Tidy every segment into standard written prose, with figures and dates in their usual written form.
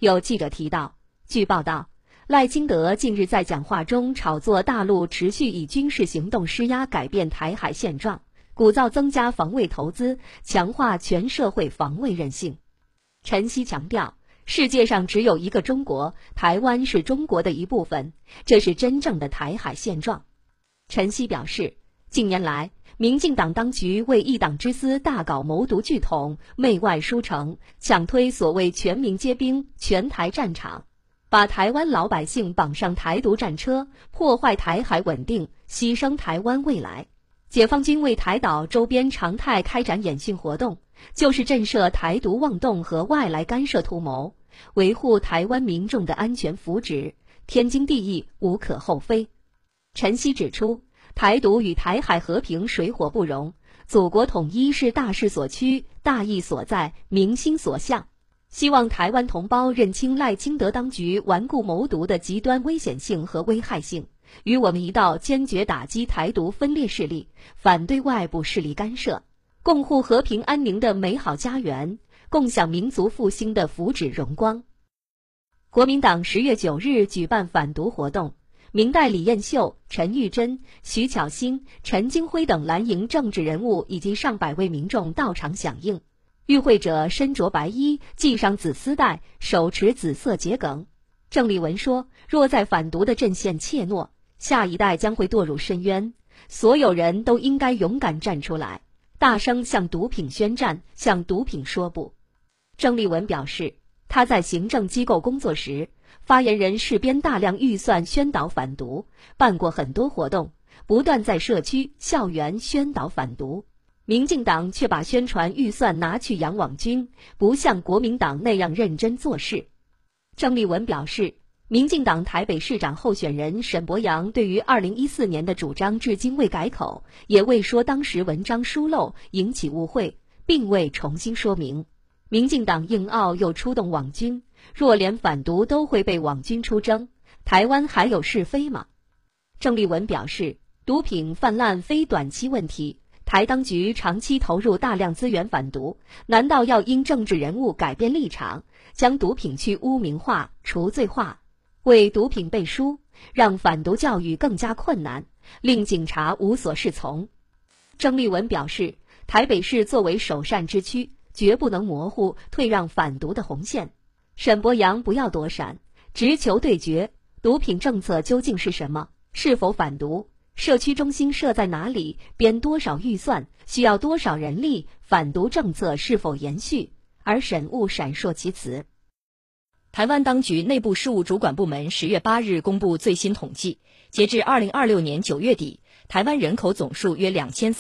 有记者提到，据报道，赖清德近日在讲话中炒作大陆持续以军事行动施压改变台海现状，鼓噪增加防卫投资，强化全社会防卫韧性。陈希强调，世界上只有一个中国，台湾是中国的一部分，这是真正的台海现状。陈希表示，近年来，民进党当局为一党之私大搞谋独拒统、媚外输城，强推所谓全民皆兵、全台战场，把台湾老百姓绑上台独战车，破坏台海稳定，牺牲台湾未来。解放军为台岛周边常态开展演训活动，就是震慑台独妄动和外来干涉图谋，维护台湾民众的安全福祉，天经地义，无可厚非。陈希指出，台独与台海和平水火不容，祖国统一是大势所趋、大义所在、民心所向。希望台湾同胞认清赖清德当局顽固谋独的极端危险性和危害性，与我们一道坚决打击台独分裂势力，反对外部势力干涉，共护和平安宁的美好家园，共享民族复兴的福祉荣光。国民党10月9日举办反独活动，明代李彦秀、陈玉珍、徐巧芯、陈金辉等蓝营政治人物以及上百位民众到场响应。与会者身着白衣，系上紫丝带，手持紫色桔梗。郑丽文说，若在反独的阵线怯懦，下一代将会堕入深渊，所有人都应该勇敢站出来，大声向毒品宣战，向毒品说不。郑丽文表示，他在行政机构工作时，发言人试编大量预算宣导反独，办过很多活动，不断在社区、校园宣导反独。民进党却把宣传预算拿去养网军，不像国民党那样认真做事。郑丽文表示，民进党台北市长候选人沈伯洋对于2014年的主张至今未改口，也未说当时文章疏漏引起误会，并未重新说明。民进党硬拗又出动网军，若连反独都会被网军出征，台湾还有是非吗？郑丽文表示，毒品泛滥非短期问题，台当局长期投入大量资源反毒，难道要因政治人物改变立场，将毒品去污名化、除罪化，为毒品背书，让反毒教育更加困难，令警察无所适从？郑丽文表示，台北市作为首善之区，绝不能模糊、退让反毒的红线。沈伯洋不要躲闪，直球对决，毒品政策究竟是什么？是否反毒？社区中心设在哪里？编多少预算？需要多少人力？反毒政策是否延续？而沈勿闪烁其词。 台湾当局内部事务主管部门10月8日公布最新统计，截至2026年9月底，台湾人口总数约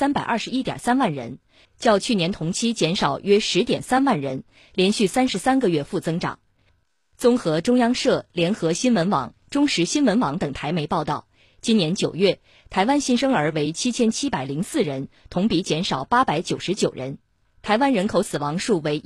2321.3万人，较去年同期减少约10.3万人，连续33个月负增长。综合中央社、联合新闻网、中时新闻网等台媒报道，今年9月，台湾新生儿为7704人，同比减少899人。台湾人口死亡数为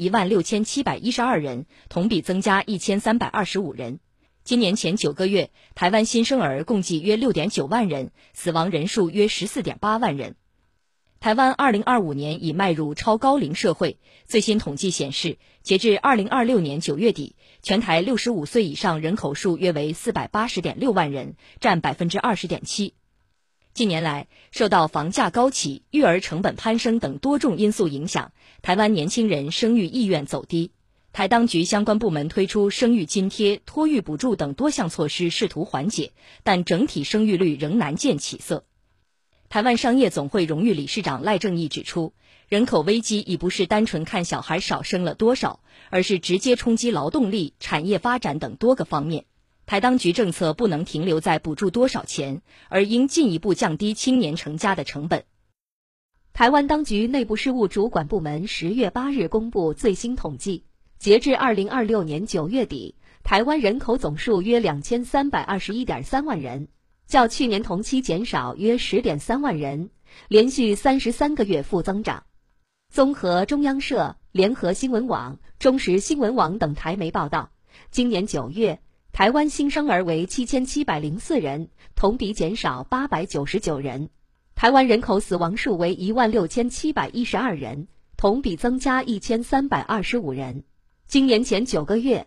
16712人，同比增加1325人。今年前9个月，台湾新生儿共计约6.9万人，死亡人数约14.8万人。台湾2025年已迈入超高龄社会，最新统计显示，截至2026年9月底，全台65岁以上人口数约为480.6万人，占 20.7%。近年来，受到房价高企、育儿成本攀升等多种因素影响，台湾年轻人生育意愿走低。台当局相关部门推出生育津贴、托育补助等多项措施，试图缓解，但整体生育率仍难见起色。台湾商业总会荣誉理事长赖正义指出，人口危机已不是单纯看小孩少生了多少，而是直接冲击劳动力、产业发展等多个方面。台当局政策不能停留在补助多少钱，而应进一步降低青年成家的成本。 台湾当局内部事务主管部门10月8日公布最新统计，截至2026年9月底，台湾人口总数约2321.3万人，较去年同期减少约10.3万人，连续33个月负增长。综合中央社、联合新闻网、中时新闻网等台媒报道，今年9月，台湾新生儿为7704人，同比减少899人。台湾人口死亡数为16712人，同比增加1325人。今年前9个月，